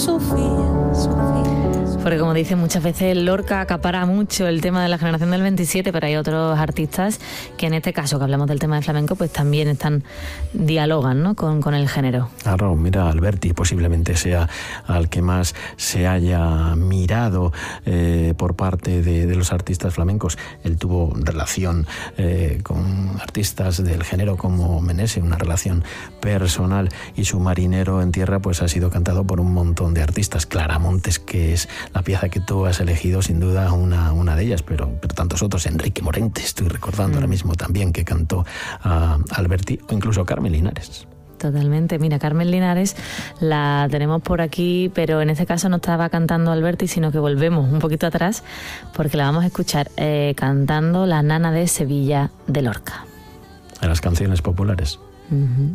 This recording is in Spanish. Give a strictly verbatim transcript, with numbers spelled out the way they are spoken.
Sofía, Sofía. Porque como dice muchas veces, Lorca acapara mucho el tema de la generación del veintisiete, pero hay otros artistas que en este caso, que hablamos del tema de flamenco, pues también están, dialogan, ¿no?, con, con el género. Claro, mira, Alberti posiblemente sea al que más se haya mirado eh, por parte de, de los artistas flamencos. Él tuvo relación eh, con artistas del género como Menese, una relación personal, y su Marinero en Tierra pues ha sido cantado por un montón de artistas. Clara Montes, que es la pieza que tú has elegido, sin duda una, una de ellas, pero, pero tantos otros. Enrique Morente, estoy recordando mm. ahora mismo también, que cantó a Alberti, o incluso Carmen Linares. Totalmente. Mira, Carmen Linares la tenemos por aquí, pero en este caso no estaba cantando Alberti, sino que volvemos un poquito atrás, porque la vamos a escuchar eh, cantando La Nana de Sevilla de Lorca. En las canciones populares. Uh-huh.